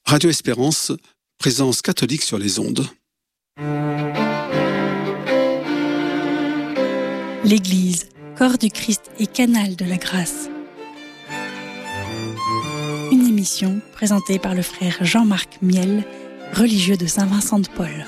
Radio Espérance, présence catholique sur les ondes. L'Église, corps du Christ et canal de la grâce. Une émission présentée par le frère Jean-Marc Miel, religieux de Saint-Vincent-de-Paul.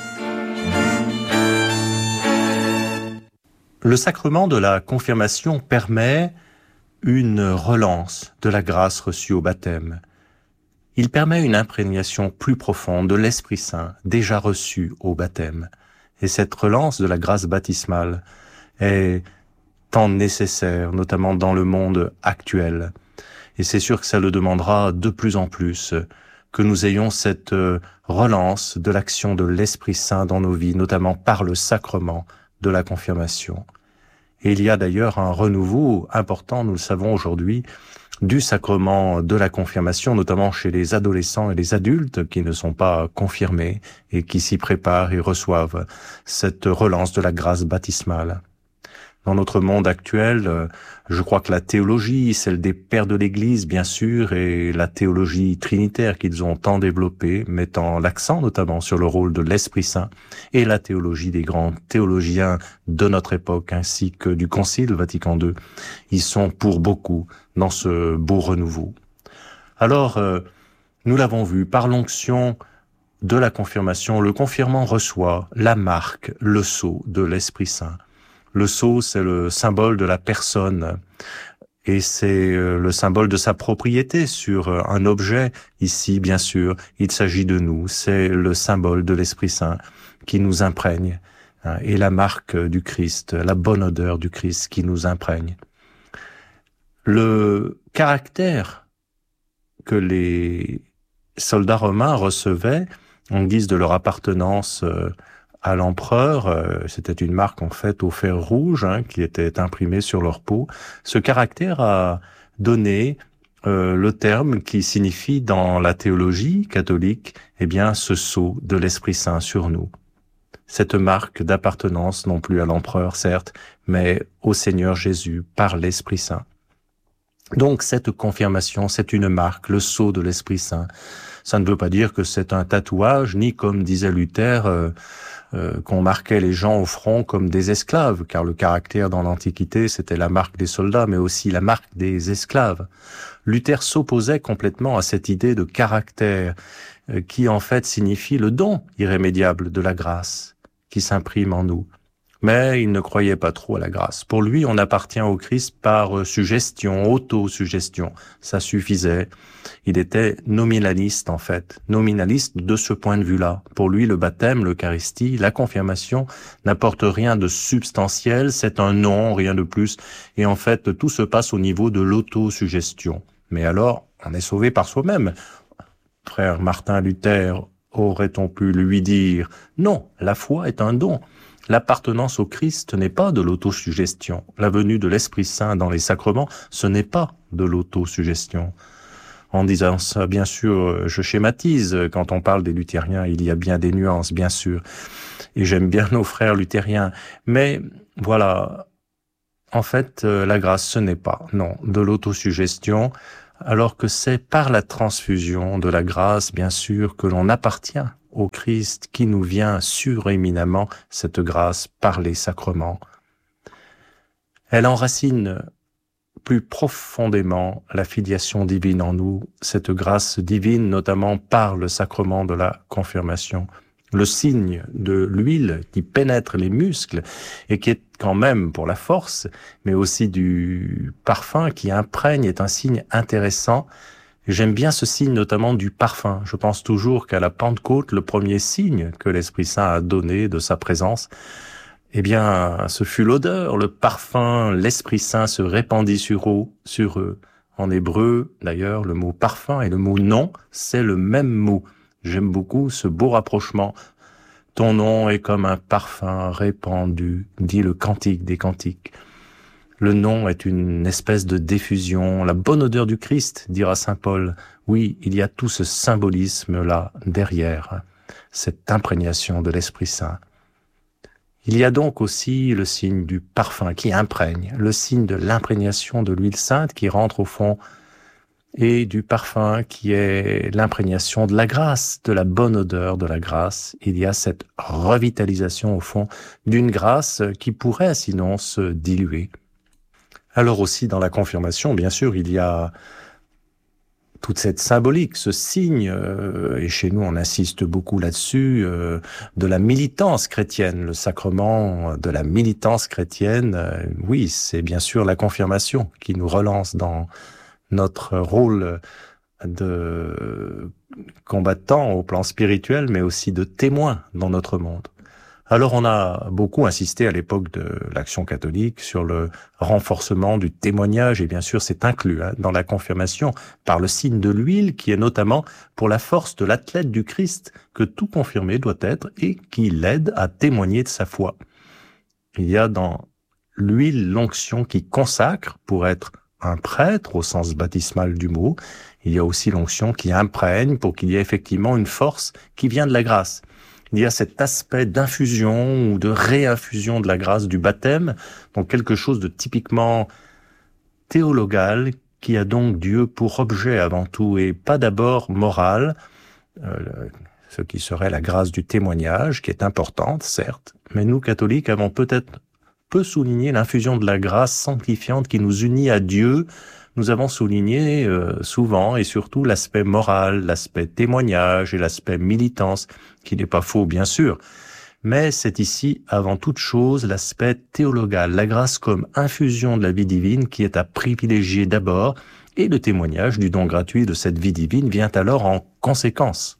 Le sacrement de la confirmation permet une relance de la grâce reçue au baptême. Il permet une imprégnation plus profonde de l'Esprit Saint déjà reçu au baptême. Et cette relance de la grâce baptismale est tant nécessaire, notamment dans le monde actuel. Et c'est sûr que ça le demandera de plus en plus, que nous ayons cette relance de l'action de l'Esprit Saint dans nos vies, notamment par le sacrement de la confirmation. Et il y a d'ailleurs un renouveau important, nous le savons aujourd'hui, du sacrement de la confirmation, notamment chez les adolescents et les adultes qui ne sont pas confirmés et qui s'y préparent et reçoivent cette relance de la grâce baptismale. Dans notre monde actuel, je crois que la théologie, celle des pères de l'Église, bien sûr, et la théologie trinitaire qu'ils ont tant développée, mettant l'accent notamment sur le rôle de l'Esprit Saint, et la théologie des grands théologiens de notre époque, ainsi que du Concile Vatican II, ils sont pour beaucoup dans ce beau renouveau. Alors, nous l'avons vu, par l'onction de la confirmation, le confirmant reçoit la marque, le sceau de l'Esprit Saint. Le sceau, c'est le symbole de la personne et c'est le symbole de sa propriété sur un objet. Ici, bien sûr, il s'agit de nous. C'est le symbole de l'Esprit Saint qui nous imprègne et la marque du Christ, la bonne odeur du Christ qui nous imprègne. Le caractère que les soldats romains recevaient en guise de leur appartenance à l'empereur, c'était une marque en fait au fer rouge qui était imprimée sur leur peau. Ce caractère a donné le terme qui signifie dans la théologie catholique, ce sceau de l'Esprit Saint sur nous. Cette marque d'appartenance non plus à l'empereur certes, mais au Seigneur Jésus par l'Esprit Saint. Donc cette confirmation, c'est une marque, le sceau de l'Esprit Saint. Ça ne veut pas dire que c'est un tatouage, ni comme disait Luther, qu'on marquait les gens au front comme des esclaves, car le caractère dans l'Antiquité, c'était la marque des soldats, mais aussi la marque des esclaves. Luther s'opposait complètement à cette idée de caractère, qui en fait signifie le don irrémédiable de la grâce, qui s'imprime en nous. Mais il ne croyait pas trop à la grâce. Pour lui, on appartient au Christ par suggestion, auto-suggestion. Ça suffisait. Il était nominaliste, en fait. Nominaliste de ce point de vue-là. Pour lui, le baptême, l'Eucharistie, la confirmation n'apporte rien de substantiel. C'est un nom, rien de plus. Et en fait, tout se passe au niveau de l'autosuggestion. Mais alors, on est sauvé par soi-même. Frère Martin Luther, aurait-on pu lui dire « Non, la foi est un don ». L'appartenance au Christ n'est pas de l'autosuggestion. La venue de l'Esprit Saint dans les sacrements, ce n'est pas de l'autosuggestion. En disant ça, bien sûr, je schématise. Quand on parle des luthériens, il y a bien des nuances, bien sûr. Et j'aime bien nos frères luthériens. Mais voilà, en fait, la grâce, ce n'est pas, non, de l'autosuggestion, alors que c'est par la transfusion de la grâce, bien sûr, que l'on appartient au Christ qui nous vient suréminemment cette grâce par les sacrements. Elle enracine plus profondément la filiation divine en nous, cette grâce divine notamment par le sacrement de la confirmation. Le signe de l'huile qui pénètre les muscles et qui est quand même pour la force, mais aussi du parfum qui imprègne est un signe intéressant. J'aime bien ce signe notamment du parfum. Je pense toujours qu'à la Pentecôte, le premier signe que l'Esprit Saint a donné de sa présence, ce fut l'odeur, le parfum, l'Esprit Saint se répandit sur eux. En hébreu, d'ailleurs, le mot parfum et le mot nom, c'est le même mot. J'aime beaucoup ce beau rapprochement. Ton nom est comme un parfum répandu, dit le cantique des cantiques. Le nom est une espèce de diffusion, la bonne odeur du Christ, dira saint Paul. Oui, il y a tout ce symbolisme-là derrière, cette imprégnation de l'Esprit Saint. Il y a donc aussi le signe du parfum qui imprègne, le signe de l'imprégnation de l'huile sainte qui rentre au fond et du parfum qui est l'imprégnation de la grâce, de la bonne odeur de la grâce. Il y a cette revitalisation au fond d'une grâce qui pourrait sinon se diluer. Alors aussi dans la confirmation, bien sûr, il y a toute cette symbolique, ce signe, et chez nous on insiste beaucoup là-dessus, de la militance chrétienne, le sacrement de la militance chrétienne. Oui, c'est bien sûr la confirmation qui nous relance dans notre rôle de combattant au plan spirituel, mais aussi de témoin dans notre monde. Alors on a beaucoup insisté à l'époque de l'Action catholique sur le renforcement du témoignage, et bien sûr c'est inclus dans la confirmation par le signe de l'huile, qui est notamment pour la force de l'athlète du Christ que tout confirmé doit être et qui l'aide à témoigner de sa foi. Il y a dans l'huile l'onction qui consacre pour être un prêtre au sens baptismal du mot. Il y a aussi l'onction qui imprègne pour qu'il y ait effectivement une force qui vient de la grâce. Il y a cet aspect d'infusion ou de réinfusion de la grâce du baptême, donc quelque chose de typiquement théologal qui a donc Dieu pour objet avant tout et pas d'abord moral, ce qui serait la grâce du témoignage qui est importante, certes, mais nous catholiques avons peut-être peu souligné l'infusion de la grâce sanctifiante qui nous unit à Dieu. Nous avons souligné souvent et surtout l'aspect moral, l'aspect témoignage et l'aspect militance, qui n'est pas faux bien sûr, mais c'est ici avant toute chose l'aspect théologal, la grâce comme infusion de la vie divine qui est à privilégier d'abord, et le témoignage du don gratuit de cette vie divine vient alors en conséquence.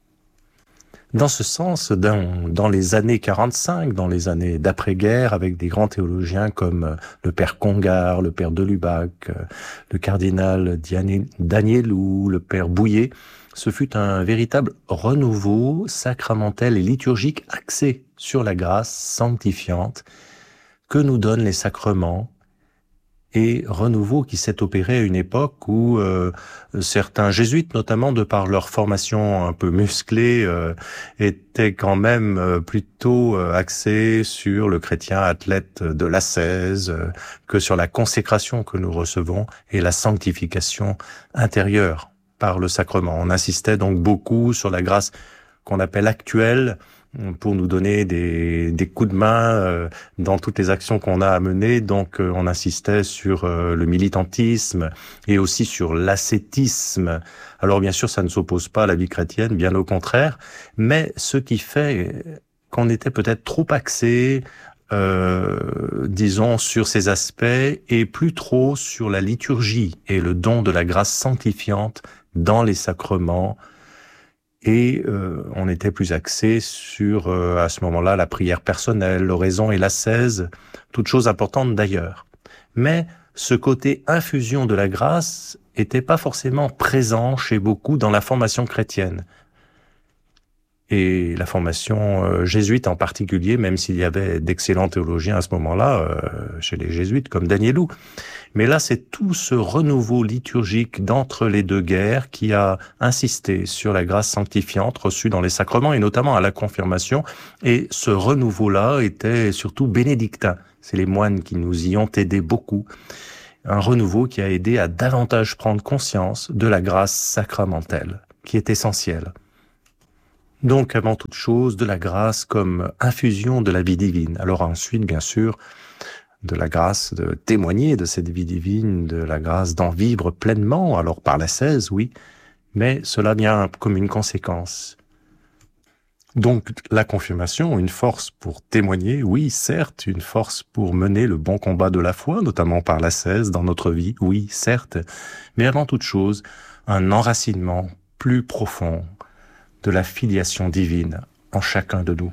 Dans ce sens, dans les années 45, dans les années d'après-guerre, avec des grands théologiens comme le père Congar, le père Delubac, le cardinal Danielou, le père Bouillet, ce fut un véritable renouveau sacramentel et liturgique axé sur la grâce sanctifiante que nous donnent les sacrements, et renouveau qui s'est opéré à une époque où certains jésuites, notamment de par leur formation un peu musclée, étaient quand même plutôt axés sur le chrétien athlète de l'ascèse que sur la consécration que nous recevons et la sanctification intérieure par le sacrement. On insistait donc beaucoup sur la grâce qu'on appelle actuelle, pour nous donner des coups de main dans toutes les actions qu'on a à mener. Donc on insistait sur le militantisme et aussi sur l'ascétisme. Alors bien sûr, ça ne s'oppose pas à la vie chrétienne, bien au contraire, mais ce qui fait qu'on était peut-être trop axé, disons, sur ces aspects et plus trop sur la liturgie et le don de la grâce sanctifiante dans les sacrements. Et on était plus axé sur, à ce moment-là, la prière personnelle, l'oraison et l'ascèse, toutes choses importantes d'ailleurs. Mais ce côté infusion de la grâce était pas forcément présent chez beaucoup dans la formation chrétienne. Et la formation jésuite en particulier, même s'il y avait d'excellents théologiens à ce moment-là, chez les jésuites comme Danielou. Mais là, c'est tout ce renouveau liturgique d'entre les deux guerres qui a insisté sur la grâce sanctifiante reçue dans les sacrements et notamment à la confirmation. Et ce renouveau-là était surtout bénédictin. C'est les moines qui nous y ont aidés beaucoup. Un renouveau qui a aidé à davantage prendre conscience de la grâce sacramentelle, qui est essentielle. Donc, avant toute chose, de la grâce comme infusion de la vie divine. Alors ensuite, bien sûr, de la grâce de témoigner de cette vie divine, de la grâce d'en vivre pleinement, alors par l'ascèse, oui, mais cela vient comme une conséquence. Donc, la confirmation, une force pour témoigner, oui, certes, une force pour mener le bon combat de la foi, notamment par l'ascèse dans notre vie, oui, certes, mais avant toute chose, un enracinement plus profond de la filiation divine en chacun de nous.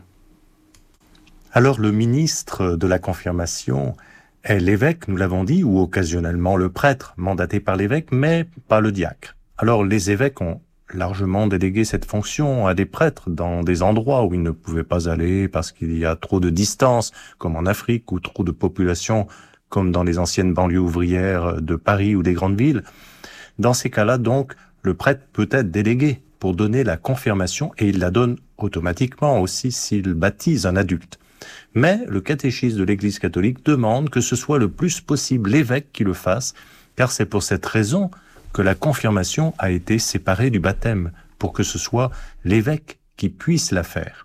Alors le ministre de la confirmation est l'évêque, nous l'avons dit, ou occasionnellement le prêtre mandaté par l'évêque, mais pas le diacre. Alors les évêques ont largement délégué cette fonction à des prêtres dans des endroits où ils ne pouvaient pas aller parce qu'il y a trop de distance, comme en Afrique, ou trop de population, comme dans les anciennes banlieues ouvrières de Paris ou des grandes villes. Dans ces cas-là, donc, le prêtre peut être délégué pour donner la confirmation, et il la donne automatiquement aussi s'il baptise un adulte. Mais le catéchisme de l'Église catholique demande que ce soit le plus possible l'évêque qui le fasse, car c'est pour cette raison que la confirmation a été séparée du baptême, pour que ce soit l'évêque qui puisse la faire.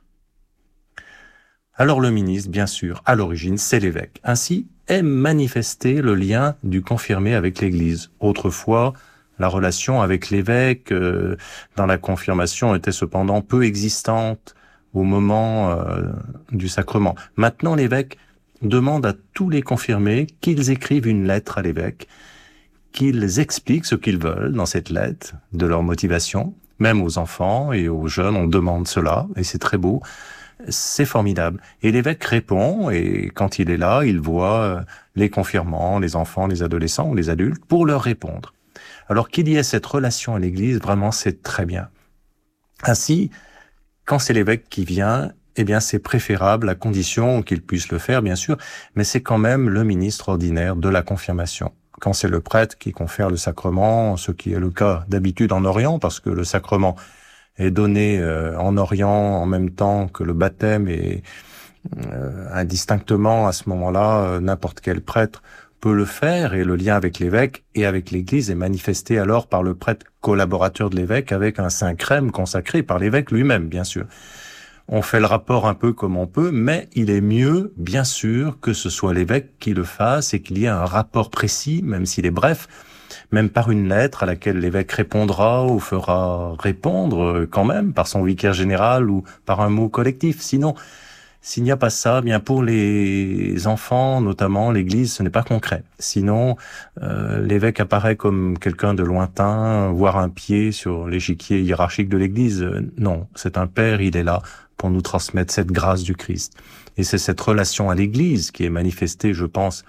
Alors le ministre, bien sûr, à l'origine, c'est l'évêque. Ainsi est manifesté le lien du confirmé avec l'Église. Autrefois, la relation avec l'évêque dans la confirmation était cependant peu existante au moment du sacrement. Maintenant, l'évêque demande à tous les confirmés qu'ils écrivent une lettre à l'évêque, qu'ils expliquent ce qu'ils veulent dans cette lettre, de leur motivation. Même aux enfants et aux jeunes, on demande cela, et c'est très beau. C'est formidable. Et l'évêque répond, et quand il est là, il voit les confirmants, les enfants, les adolescents ou les adultes, pour leur répondre. Alors qu'il y ait cette relation à l'Église, vraiment, c'est très bien. Ainsi, quand c'est l'évêque qui vient, eh bien, c'est préférable, à condition qu'il puisse le faire, bien sûr, mais c'est quand même le ministre ordinaire de la confirmation. Quand c'est le prêtre qui confère le sacrement, ce qui est le cas d'habitude en Orient, parce que le sacrement est donné en Orient en même temps que le baptême, et indistinctement à ce moment-là, n'importe quel prêtre peut le faire, et le lien avec l'évêque et avec l'Église est manifesté alors par le prêtre collaborateur de l'évêque avec un saint crème consacré par l'évêque lui-même, bien sûr. On fait le rapport un peu comme on peut, mais il est mieux, bien sûr, que ce soit l'évêque qui le fasse et qu'il y ait un rapport précis, même s'il est bref, même par une lettre à laquelle l'évêque répondra ou fera répondre quand même par son vicaire général ou par un mot collectif. Sinon, s'il n'y a pas ça, bien pour les enfants, notamment l'Église, ce n'est pas concret. Sinon, l'évêque apparaît comme quelqu'un de lointain, voire un pied sur l'échiquier hiérarchique de l'Église. Non, c'est un père, il est là pour nous transmettre cette grâce du Christ. Et c'est cette relation à l'Église qui est manifestée, je pense,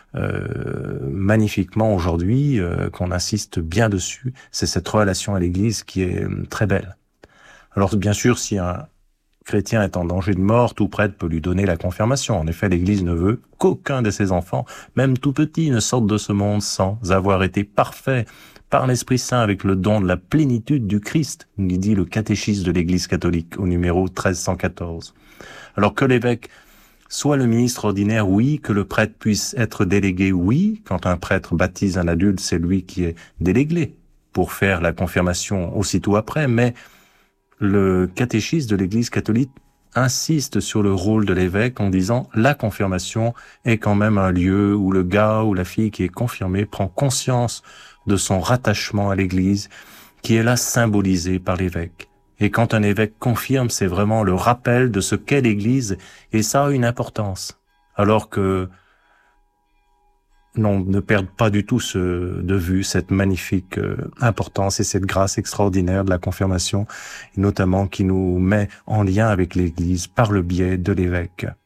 magnifiquement aujourd'hui, qu'on insiste bien dessus. C'est cette relation à l'Église qui est très belle. Alors bien sûr, si un chrétien est en danger de mort, tout prêtre peut lui donner la confirmation. En effet, l'Église ne veut qu'aucun de ses enfants, même tout petits, ne sorte de ce monde sans avoir été parfait par l'Esprit Saint avec le don de la plénitude du Christ, nous dit le catéchisme de l'Église catholique au numéro 1314. Alors que l'évêque soit le ministre ordinaire, oui, que le prêtre puisse être délégué, oui. Quand un prêtre baptise un adulte, c'est lui qui est délégué pour faire la confirmation aussitôt après, mais le catéchisme de l'Église catholique insiste sur le rôle de l'évêque en disant la confirmation est quand même un lieu où le gars ou la fille qui est confirmé prend conscience de son rattachement à l'Église qui est là symbolisé par l'évêque. Et quand un évêque confirme, c'est vraiment le rappel de ce qu'est l'Église, et ça a une importance. Alors que non, ne perdent pas du tout de vue cette magnifique importance et cette grâce extraordinaire de la confirmation, et notamment qui nous met en lien avec l'Église par le biais de l'évêque.